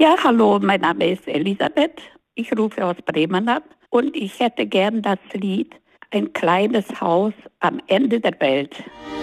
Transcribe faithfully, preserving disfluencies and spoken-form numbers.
Ja, hallo, mein Name ist Elisabeth. Ich rufe aus Bremen an und ich hätte gern das Lied Ein kleines Haus am Ende der Welt.